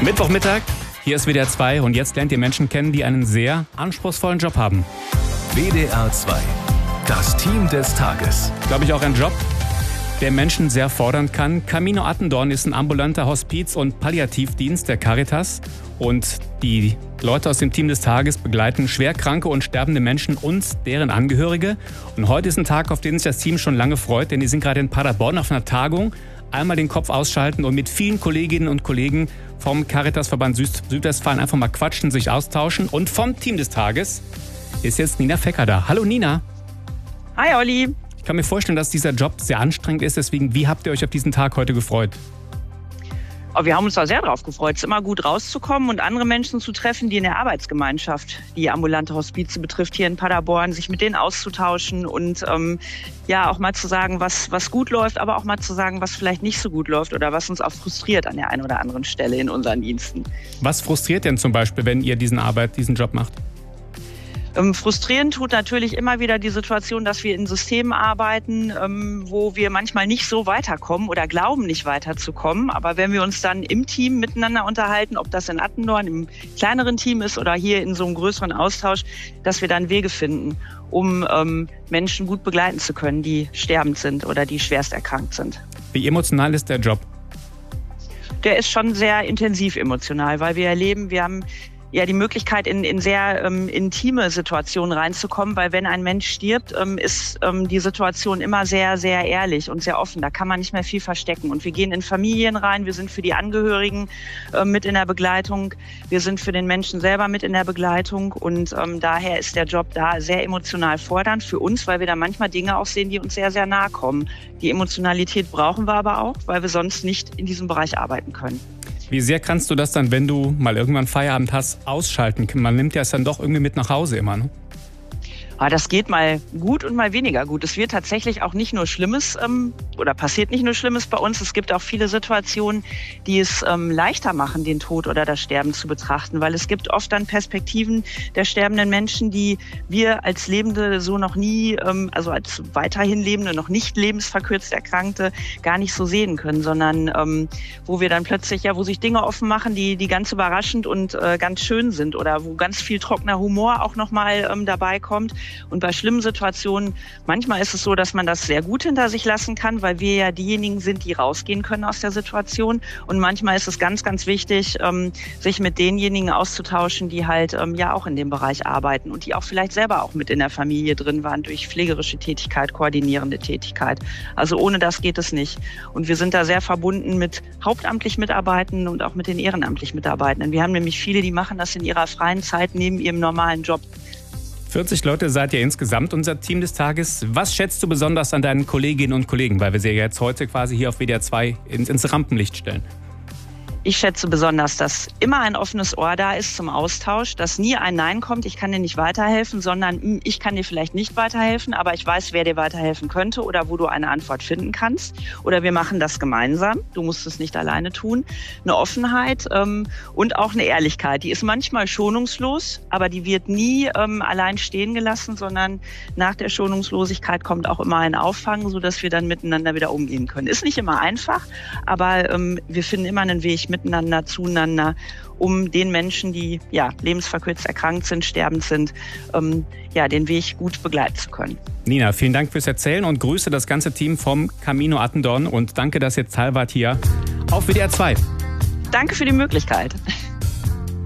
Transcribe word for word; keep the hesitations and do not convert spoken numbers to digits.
Mittwochmittag, hier ist W D R zwei und jetzt lernt ihr Menschen kennen, die einen sehr anspruchsvollen Job haben. W D R zwei, das Team des Tages. Glaube ich auch ein Job, der Menschen sehr fordern kann. Camino Attendorn ist ein ambulanter Hospiz- und Palliativdienst der Caritas. Und die Leute aus dem Team des Tages begleiten schwerkranke und sterbende Menschen und deren Angehörige. Und heute ist ein Tag, auf den sich das Team schon lange freut, denn die sind gerade in Paderborn auf einer Tagung. Einmal den Kopf ausschalten und mit vielen Kolleginnen und Kollegen vom Caritasverband Süd- Südwestfalen einfach mal quatschen, sich austauschen. Und vom Team des Tages ist jetzt Nina Fecker da. Hallo Nina. Hi Olli. Ich kann mir vorstellen, dass dieser Job sehr anstrengend ist. Deswegen, wie habt ihr euch auf diesen Tag heute gefreut? Oh, wir haben uns da sehr drauf gefreut. Es ist immer gut rauszukommen und andere Menschen zu treffen, die in der Arbeitsgemeinschaft, die ambulante Hospize betrifft, hier in Paderborn, sich mit denen auszutauschen und ähm, ja auch mal zu sagen, was, was gut läuft, aber auch mal zu sagen, was vielleicht nicht so gut läuft oder was uns auch frustriert an der einen oder anderen Stelle in unseren Diensten. Was frustriert denn zum Beispiel, wenn ihr diesen Arbeit, diesen Job macht? Ähm, frustrierend tut natürlich immer wieder die Situation, dass wir in Systemen arbeiten, ähm, wo wir manchmal nicht so weiterkommen oder glauben, nicht weiterzukommen. Aber wenn wir uns dann im Team miteinander unterhalten, ob das in Attendorn im kleineren Team ist oder hier in so einem größeren Austausch, dass wir dann Wege finden, um ähm, Menschen gut begleiten zu können, die sterbend sind oder die schwerst erkrankt sind. Wie emotional ist der Job? Der ist schon sehr intensiv emotional, weil wir erleben, wir haben ja die Möglichkeit, in, in sehr ähm, intime Situationen reinzukommen, weil wenn ein Mensch stirbt, ähm, ist ähm, die Situation immer sehr, sehr ehrlich und sehr offen. Da kann man nicht mehr viel verstecken. Und wir gehen in Familien rein, wir sind für die Angehörigen äh, mit in der Begleitung, wir sind für den Menschen selber mit in der Begleitung und ähm, daher ist der Job da sehr emotional fordernd für uns, weil wir da manchmal Dinge auch sehen, die uns sehr, sehr nahe kommen. Die Emotionalität brauchen wir aber auch, weil wir sonst nicht in diesem Bereich arbeiten können. Wie sehr kannst du das dann, wenn du mal irgendwann Feierabend hast, ausschalten? Man nimmt ja es dann doch irgendwie mit nach Hause immer, ne? Aber das geht mal gut und mal weniger gut. Es wird tatsächlich auch nicht nur Schlimmes ähm, oder passiert nicht nur Schlimmes bei uns. Es gibt auch viele Situationen, die es ähm, leichter machen, den Tod oder das Sterben zu betrachten, weil es gibt oft dann Perspektiven der sterbenden Menschen, die wir als Lebende so noch nie, ähm, also als weiterhin Lebende, noch nicht lebensverkürzt Erkrankte, gar nicht so sehen können, sondern ähm, wo wir dann plötzlich, ja, wo sich Dinge offen machen, die, die ganz überraschend und äh, ganz schön sind oder wo ganz viel trockener Humor auch nochmal ähm, dabei kommt. Und bei schlimmen Situationen, manchmal ist es so, dass man das sehr gut hinter sich lassen kann, weil wir ja diejenigen sind, die rausgehen können aus der Situation. Und manchmal ist es ganz, ganz wichtig, ähm, sich mit denjenigen auszutauschen, die halt ähm, ja auch in dem Bereich arbeiten und die auch vielleicht selber auch mit in der Familie drin waren durch pflegerische Tätigkeit, koordinierende Tätigkeit. Also ohne das geht es nicht. Und wir sind da sehr verbunden mit hauptamtlich Mitarbeitenden und auch mit den ehrenamtlich Mitarbeitenden. Wir haben nämlich viele, die machen das in ihrer freien Zeit neben ihrem normalen Job. vierzig Leute seid ihr insgesamt, unser Team des Tages. Was schätzt du besonders an deinen Kolleginnen und Kollegen, weil wir sie ja jetzt heute quasi hier auf W D R zwei ins, ins Rampenlicht stellen? Ich schätze besonders, dass immer ein offenes Ohr da ist zum Austausch, dass nie ein Nein kommt, ich kann dir nicht weiterhelfen, sondern ich kann dir vielleicht nicht weiterhelfen, aber ich weiß, wer dir weiterhelfen könnte oder wo du eine Antwort finden kannst. Oder wir machen das gemeinsam, du musst es nicht alleine tun. Eine Offenheit ähm, und auch eine Ehrlichkeit, die ist manchmal schonungslos, aber die wird nie ähm, allein stehen gelassen, sondern nach der Schonungslosigkeit kommt auch immer ein Auffangen, sodass wir dann miteinander wieder umgehen können. Ist nicht immer einfach, aber ähm, wir finden immer einen Weg miteinander, zueinander, um den Menschen, die ja lebensverkürzt erkrankt sind, sterbend sind, ähm, ja, den Weg gut begleiten zu können. Nina, vielen Dank fürs Erzählen und grüße das ganze Team vom Camino Attendorn und danke, dass ihr Teil wart hier auf W D R zwei. Danke für die Möglichkeit.